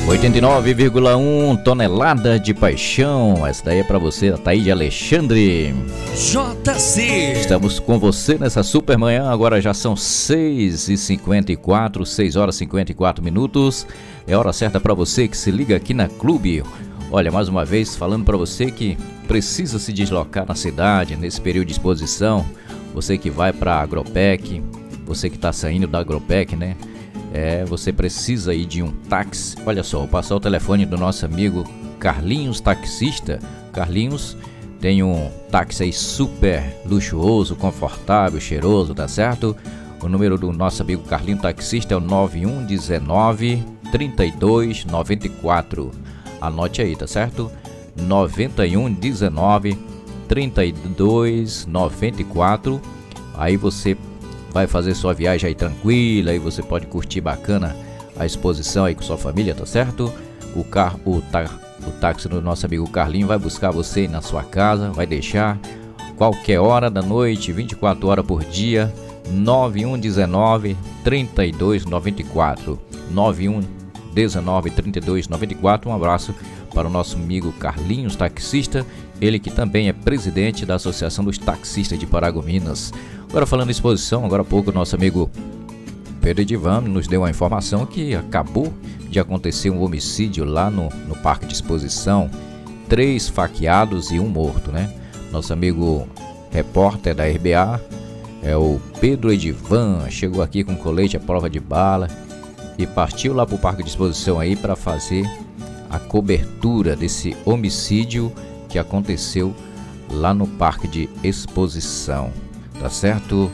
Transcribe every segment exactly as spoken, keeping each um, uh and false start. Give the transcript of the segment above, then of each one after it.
oitenta e nove vírgula um tonelada de paixão. Essa daí é pra você, Taíde Alexandre. J C. Estamos com você nessa super manhã. Agora já são seis e cinquenta e quatro, seis horas e cinquenta e quatro minutos. É hora certa pra você que se liga aqui na Clube. Olha, mais uma vez falando pra você que precisa se deslocar na cidade nesse período de exposição. Você que vai pra Agropec, você que tá saindo da Agropec, né? É, você precisa aí de um táxi. Olha só, vou passar o telefone do nosso amigo Carlinhos Taxista. Carlinhos tem um táxi aí super luxuoso, confortável, cheiroso, tá certo? O número do nosso amigo Carlinhos Taxista é o nove um um nove, três dois nove quatro. Anote aí, tá certo? nove um um nove, três dois nove quatro. Aí você vai fazer sua viagem aí tranquila, aí você pode curtir bacana a exposição aí com sua família, tá certo? O carro, o, tá, o táxi do nosso amigo Carlinho vai buscar você na sua casa, vai deixar qualquer hora da noite, vinte e quatro horas por dia. Nove um um nove, três dois nove quatro. Nove um um nove, três dois nove quatro. Um abraço para o nosso amigo Carlinhos Taxista, ele que também é presidente da Associação dos Taxistas de Paragominas. Agora falando em exposição, agora há pouco o nosso amigo Pedro Edivan nos deu uma informação que acabou de acontecer um homicídio lá no, no Parque de Exposição. Três faqueados e um morto, né? Nosso amigo repórter da R B A, é o Pedro Edivan, chegou aqui com colete à prova de bala e partiu lá para o Parque de Exposição aí para fazer a cobertura desse homicídio que aconteceu lá no Parque de Exposição. Tá certo?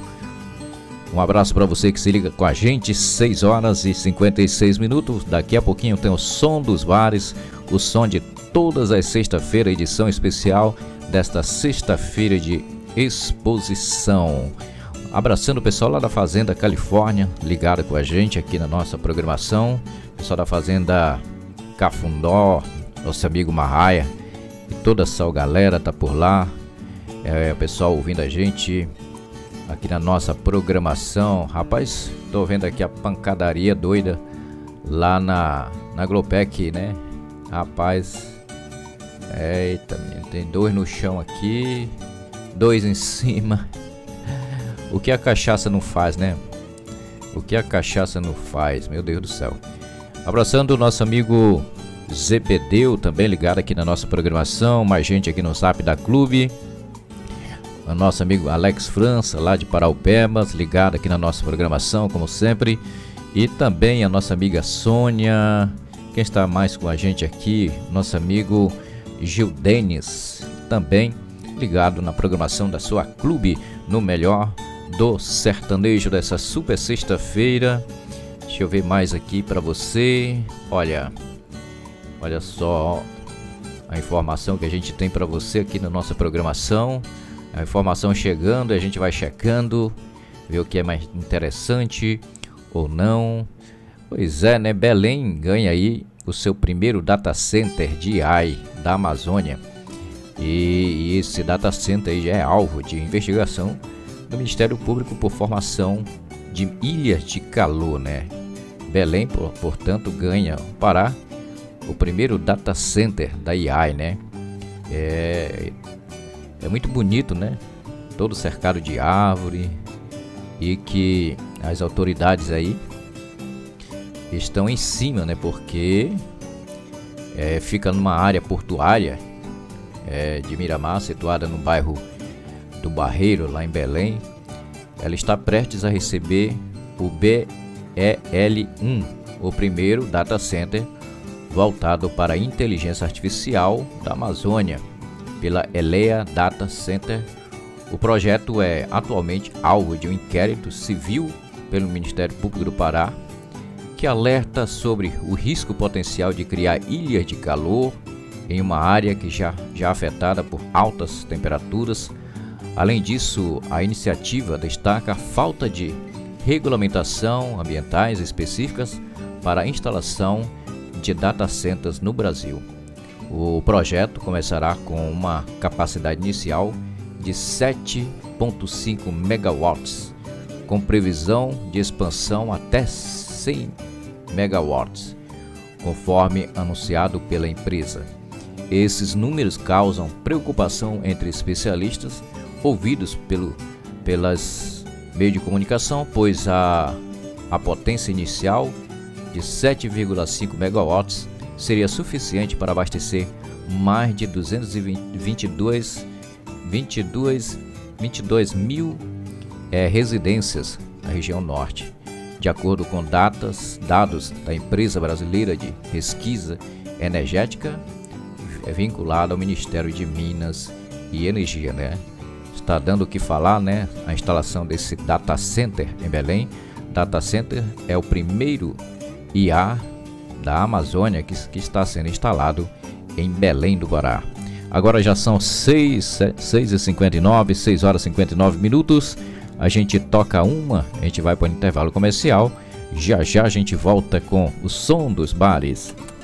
Um abraço para você que se liga com a gente. Seis horas e cinquenta e seis minutos. Daqui a pouquinho tem o Som dos Bares, o som de todas as sexta-feiras, edição especial desta sexta-feira de exposição. Abraçando o pessoal lá da Fazenda Califórnia, ligado com a gente aqui na nossa programação. Pessoal da Fazenda Cafundó, nosso amigo Marraia e toda essa galera tá por lá. É, o pessoal ouvindo a gente aqui na nossa programação. Rapaz, tô vendo aqui a pancadaria doida lá na, na Agropec, né? Rapaz, eita, tem dois no chão aqui, dois em cima. O que a cachaça não faz, né? O que a cachaça não faz, meu Deus do céu. Abraçando o nosso amigo Zebedeu, também ligado aqui na nossa programação. Mais gente aqui no Zap da Clube. O nosso amigo Alex França, lá de Paraupebas, ligado aqui na nossa programação, como sempre. E também a nossa amiga Sônia. Quem está mais com a gente aqui? Nosso amigo Gil Denis, também ligado na programação da sua Clube, no melhor do sertanejo dessa super sexta-feira. Deixa eu ver mais aqui para você. Olha, olha só a informação que a gente tem para você aqui na nossa programação. A informação chegando, a gente vai checando, ver o que é mais interessante ou não. Pois é, né? Belém ganha aí o seu primeiro data center de A I da Amazônia. E, e esse data center aí já é alvo de investigação do Ministério Público por formação de ilhas de calor, né? Belém, portanto, ganha o Pará o primeiro data center da I A I, né? É... É muito bonito, né? Todo cercado de árvore e que as autoridades aí estão em cima, né? Porque é, fica numa área portuária é, de Miramar, situada no bairro do Barreiro, lá em Belém. Ela está prestes a receber o B E L um, o primeiro data center voltado para a inteligência artificial da Amazônia, pela Elea Data Center. O projeto é atualmente alvo de um inquérito civil pelo Ministério Público do Pará, que alerta sobre o risco potencial de criar ilhas de calor em uma área que já já afetada por altas temperaturas. Além disso, a iniciativa destaca a falta de regulamentação ambientais específicas para a instalação de data centers no Brasil. O projeto começará com uma capacidade inicial de sete vírgula cinco megawatts, com previsão de expansão até cem megawatts, conforme anunciado pela empresa. Esses números causam preocupação entre especialistas ouvidos pelo, pelas meios de comunicação, pois a, a potência inicial de sete vírgula cinco megawatts seria suficiente para abastecer mais de duzentos e vinte e dois mil é, residências na região norte, de acordo com datas, dados da empresa brasileira de pesquisa energética vinculada ao Ministério de Minas e Energia, né? Está dando o que falar, né? A instalação desse data center em Belém. Data center é o primeiro I A da Amazônia que, que está sendo instalado em Belém do Pará. Agora já são seis e cinquenta e nove, seis horas e cinquenta e nove minutos. A gente toca uma, a gente vai para o intervalo comercial. Já já a gente volta com o som dos bares.